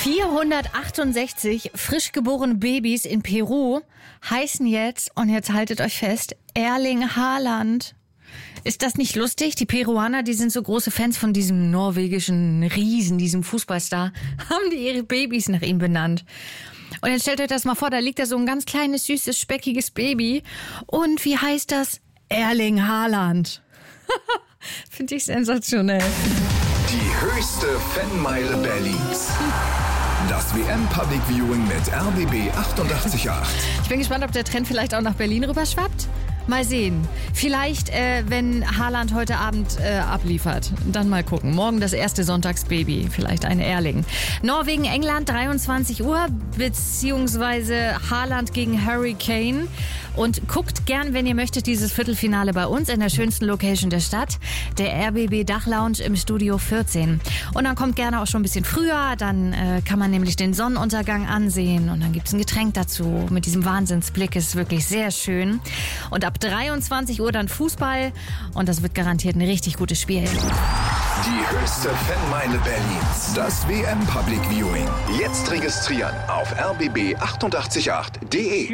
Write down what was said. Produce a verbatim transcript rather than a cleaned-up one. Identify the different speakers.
Speaker 1: vierhundertachtundsechzig frisch geborene Babys in Peru heißen jetzt, und jetzt haltet euch fest, Erling Haaland. Ist das nicht lustig? Die Peruaner, die sind so große Fans von diesem norwegischen Riesen, diesem Fußballstar, haben die ihre Babys nach ihm benannt. Und jetzt stellt euch das mal vor, da liegt da so ein ganz kleines, süßes, speckiges Baby. Und wie heißt das? Erling Haaland. Finde ich sensationell.
Speaker 2: Die höchste Fanmeile Berlins. Das W M Public Viewing mit R B B achtundachtzig Komma acht.
Speaker 1: Ich bin gespannt, ob der Trend vielleicht auch nach Berlin rüberschwappt. Mal sehen. Vielleicht, äh, wenn Haaland heute Abend äh, abliefert. Dann mal gucken. Morgen das erste Sonntagsbaby. Vielleicht ein Erling. Norwegen, England, dreiundzwanzig Uhr. Beziehungsweise Haaland gegen Harry Kane. Und guckt gern, wenn ihr möchtet, dieses Viertelfinale bei uns in der schönsten Location der Stadt. Der R B B Dachlounge im Studio vierzehn. Und dann kommt gerne auch schon ein bisschen früher. Dann äh, kann man nämlich den Sonnenuntergang ansehen. Und dann gibt's ein Getränk dazu. Mit diesem Wahnsinnsblick ist wirklich sehr schön. Und ab dreiundzwanzig Uhr dann Fußball. Und das wird garantiert ein richtig gutes Spiel.
Speaker 2: Die höchste Fanmeile Berlins. Das W M Public Viewing. Jetzt registrieren auf r b b achtundachtzig Komma acht punkt de.